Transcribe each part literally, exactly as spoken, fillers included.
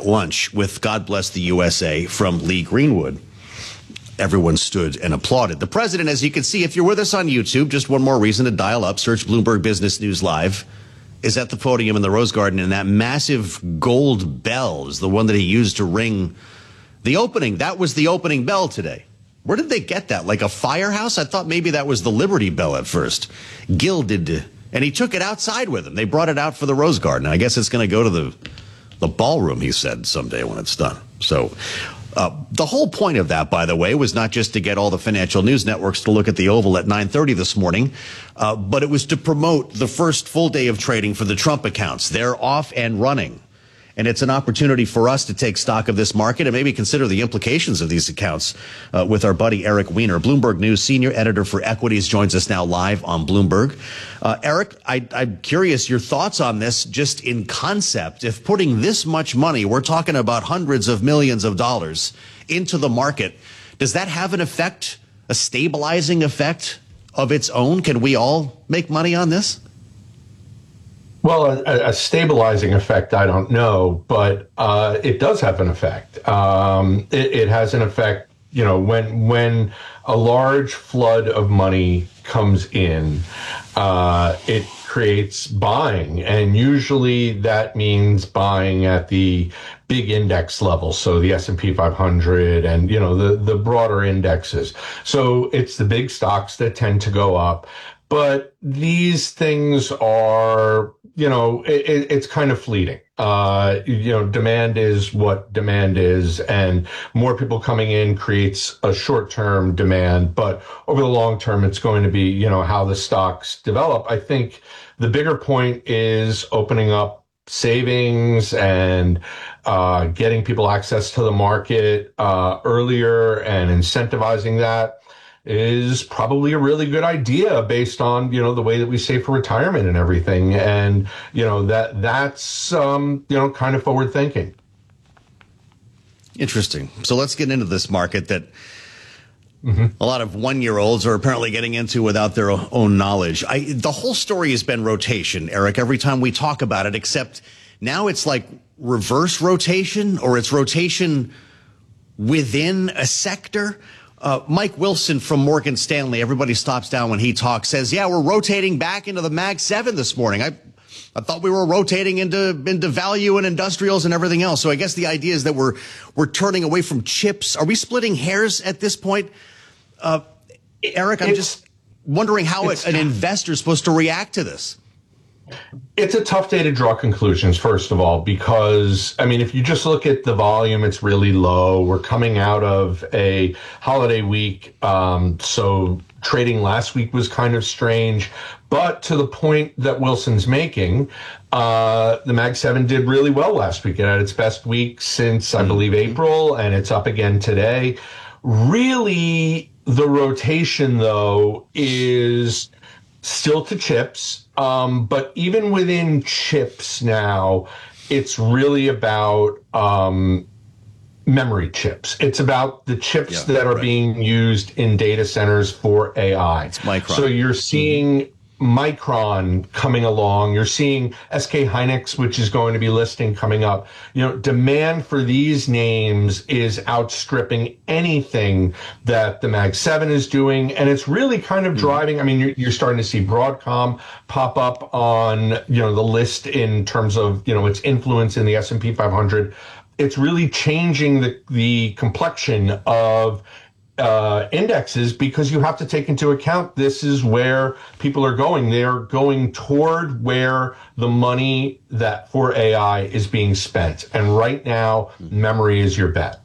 at lunch with God Bless the U S A from Lee Greenwood. Everyone stood and applauded. The president, as you can see, if you're with us on YouTube, just one more reason to dial up, search Bloomberg Business News Live, is at the podium in the Rose Garden, and that massive gold bell is the one that he used to ring the opening. That was the opening bell today. Where did they get that? Like a firehouse? I thought maybe that was the Liberty Bell at first. Gilded. And he took it outside with him. They brought it out for the Rose Garden. I guess it's going to go to the the ballroom, he said, someday when it's done. So uh, the whole point of that, by the way, was not just to get all the financial news networks to look at the Oval at nine thirty this morning, uh, but it was to promote the first full day of trading for the Trump accounts. They're off and running. And it's an opportunity for us to take stock of this market and maybe consider the implications of these accounts uh, with our buddy Eric Weiner. Bloomberg News senior editor for equities joins us now live on Bloomberg. Uh, Eric, I, I'm curious your thoughts on this just in concept. If putting this much money, we're talking about hundreds of millions of dollars, into the market, does that have an effect, a stabilizing effect of its own? Can we all make money on this? Well, a, a stabilizing effect, I don't know, but uh, it does have an effect. Um, it, it has an effect, you know, when when a large flood of money comes in, uh, it creates buying, and usually that means buying at the big index level, so the S and P five hundred and, you know, the, the broader indexes. So it's the big stocks that tend to go up. But these things are, you know, it, it's kind of fleeting. Uh, you know, demand is what demand is, and more people coming in creates a short-term demand. But over the long term, it's going to be, you know, how the stocks develop. I think the bigger point is opening up savings and uh, getting people access to the market uh, earlier and incentivizing that is probably a really good idea based on, you know, the way that we save for retirement and everything. And, you know, that that's, um, you know, kind of forward thinking. Interesting. So let's get into this market that mm-hmm. a lot of one-year-olds are apparently getting into without their own knowledge. I, the whole story has been rotation, Eric, every time we talk about it, except now it's like reverse rotation, or it's rotation within a sector. Uh, Mike Wilson from Morgan Stanley, everybody stops down when he talks, says, yeah, we're rotating back into the Mag seven this morning. I I thought we were rotating into into value and industrials and everything else. So I guess the idea is that we're we're turning away from chips. Are we splitting hairs at this point? Uh, Eric, I'm it's, just wondering how it, an investor is supposed to react to this. It's a tough day to draw conclusions, first of all, because, I mean, if you just look at the volume, it's really low. We're coming out of a holiday week, um, so trading last week was kind of strange. But to the point that Wilson's making, uh, the Mag seven did really well last week. It had its best week since, I believe, April, and it's up again today. Really, the rotation, though, is still to chips. Um, but even within chips now, it's really about um, memory chips. It's about the chips yeah, that are right. being used in data centers for A I. It's Micron. So you're seeing mm-hmm. Micron coming along. You're seeing S K Hynix, which is going to be listing coming up. You know, demand for these names is outstripping anything that the Mag seven is doing. And it's really kind of driving. I mean, you're, you're starting to see Broadcom pop up on, you know, the list in terms of, you know, its influence in the S and P five hundred. It's really changing the, the complexion of Uh, indexes, because you have to take into account this is where people are going. They're going toward where the money that for A I is being spent. And right now, memory is your bet.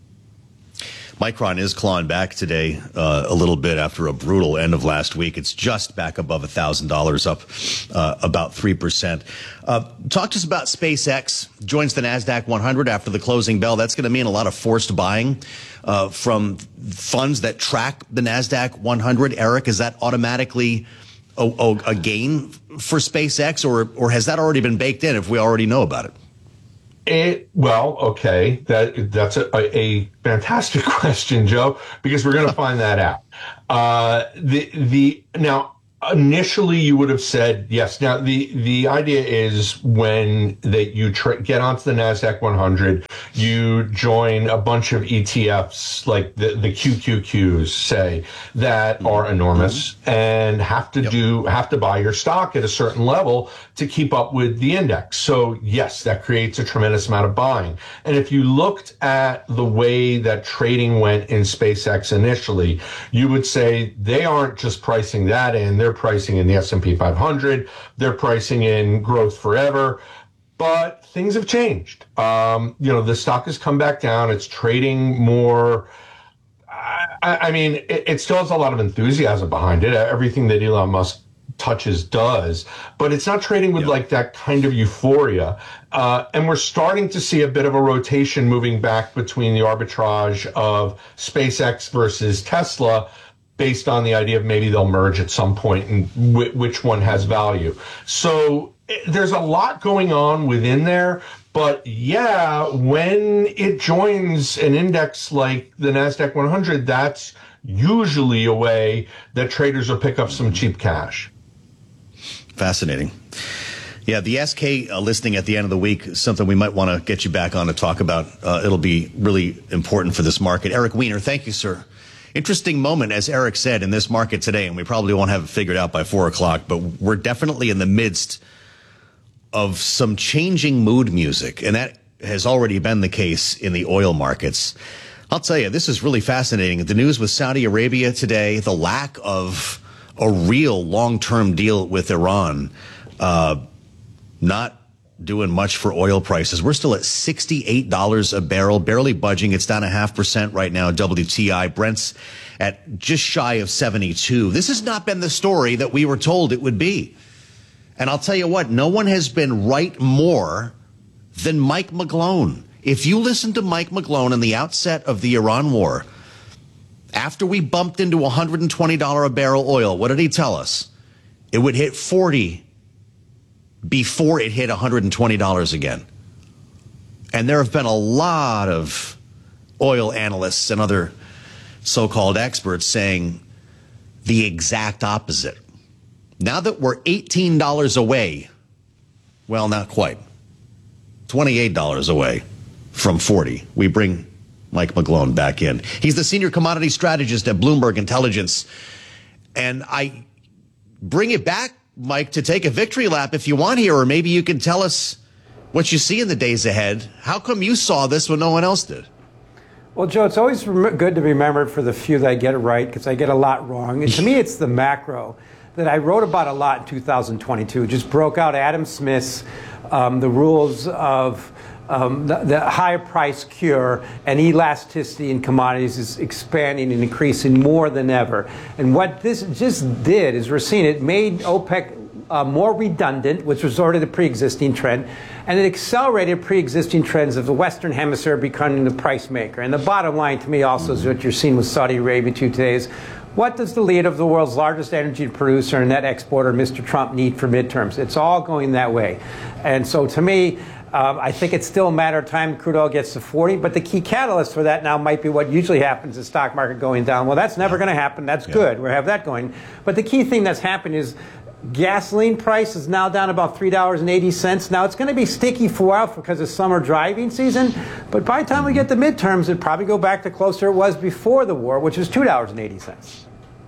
Micron is clawing back today uh, a little bit after a brutal end of last week. It's just back above one thousand dollars, up uh, about three percent. Uh, talk to us about SpaceX. Joins the NASDAQ one hundred after the closing bell. That's going to mean a lot of forced buying uh, from funds that track the NASDAQ one hundred. Eric, is that automatically a, a, a gain for SpaceX, or, or has that already been baked in if we already know about it? It, well, okay, that that's a, a fantastic question, Joe, because we're going to find that out. Uh, the the now Initially, you would have said yes. Now, the, the idea is when that you tra- get onto the NASDAQ one hundred, you join a bunch of E T Fs like the, the Q Q Qs, say, that mm-hmm. are enormous mm-hmm. and have to yep. do have to buy your stock at a certain level to keep up with the index. So, yes, that creates a tremendous amount of buying. And if you looked at the way that trading went in SpaceX initially, you would say they aren't just pricing that in. They're pricing in the S and P five hundred. They're pricing in growth forever. But things have changed. Um, you know, the stock has come back down. It's trading more. I, I mean, it, it still has a lot of enthusiasm behind it. Everything that Elon Musk touches does, but it's not trading with yeah. like that kind of euphoria. Uh, and we're starting to see a bit of a rotation moving back between the arbitrage of SpaceX versus Tesla, based on the idea of maybe they'll merge at some point and w- which one has value. So it, there's a lot going on within there. But yeah, when it joins an index like the NASDAQ one hundred, that's usually a way that traders will pick up some cheap cash. Fascinating. Yeah, the S K uh, listing at the end of the week is something we might want to get you back on to talk about. Uh, it'll be really important for this market. Eric Weiner, thank you, sir. Interesting moment, as Eric said, in this market today, and we probably won't have it figured out by four o'clock, but we're definitely in the midst of some changing mood music, and that has already been the case in the oil markets. I'll tell you, this is really fascinating. The news with Saudi Arabia today, the lack of a real long-term deal with Iran, uh, not doing much for oil prices. We're still at sixty-eight dollars a barrel, barely budging. It's down a half percent right now. W T I, Brent's at just shy of seventy-two. This has not been the story that we were told it would be. And I'll tell you what, no one has been right more than Mike McGlone. If you listen to Mike McGlone in the outset of the Iran war, after we bumped into one hundred twenty dollars a barrel oil, what did he tell us? It would hit forty before it hit one hundred twenty dollars again. And there have been a lot of oil analysts and other so-called experts saying the exact opposite. Now that we're eighteen dollars away, well, not quite, twenty-eight dollars away from forty, we bring Mike McGlone back in. He's the senior commodity strategist at Bloomberg Intelligence. And I bring it back, Mike, to take a victory lap if you want here, or maybe you can tell us what you see in the days ahead. How come you saw this when no one else did? Well, Joe, it's always rem- good to be remembered for the few that I get it right, because I get a lot wrong. And to me, it's the macro that I wrote about a lot in two thousand twenty-two. It just broke out Adam Smith's um, the rules of Um, the, the high price cure and elasticity in commodities is expanding and increasing more than ever. And what this just did is we're seeing it made OPEC uh, more redundant, which was already the pre-existing trend, and it accelerated pre-existing trends of the Western Hemisphere becoming the price maker. And the bottom line to me also is what you're seeing with Saudi Arabia today is, what does the leader of the world's largest energy producer and net exporter, Mister Trump, need for midterms? It's all going that way. And so to me, Um, I think it's still a matter of time crude oil gets to forty, but the key catalyst for that now might be what usually happens, the stock market going down. Well, that's never going to happen. That's yeah. good. We'll have that going. But the key thing that's happened is gasoline price is now down about three dollars and eighty cents. Now, it's going to be sticky for a while because of summer driving season, but by the time we get the midterms, it'd probably go back to closer it was before the war, which is two dollars and eighty cents.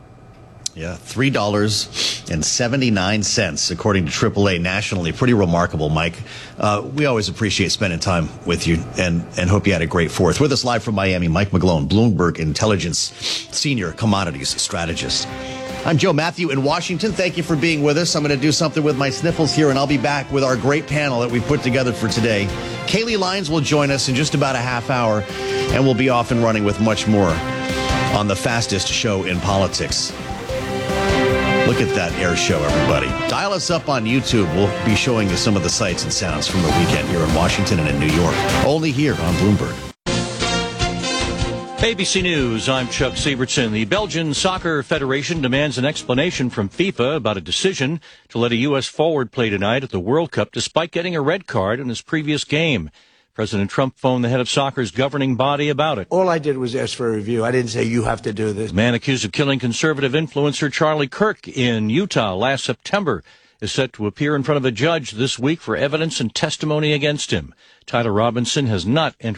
Yeah, three dollars and seventy-nine cents, according to triple A nationally. Pretty remarkable, Mike. Uh, we always appreciate spending time with you and, and hope you had a great fourth. With us live from Miami, Mike McGlone, Bloomberg Intelligence Senior Commodities Strategist. I'm Joe Matthew in Washington. Thank you for being with us. I'm going to do something with my sniffles here, and I'll be back with our great panel that we put together for today. Kaylee Lyons will join us in just about a half hour, and we'll be off and running with much more on the fastest show in politics. Look at that air show, everybody. Dial us up on YouTube. We'll be showing you some of the sights and sounds from the weekend here in Washington and in New York. Only here on Bloomberg. A B C News, I'm Chuck Sievertson. The Belgian Soccer Federation demands an explanation from FIFA about a decision to let a U S forward play tonight at the World Cup despite getting a red card in his previous game. President Trump phoned the head of soccer's governing body about it. All I did was ask for a review. I didn't say you have to do this. The man accused of killing conservative influencer Charlie Kirk in Utah last September is set to appear in front of a judge this week for evidence and testimony against him. Tyler Robinson has not entered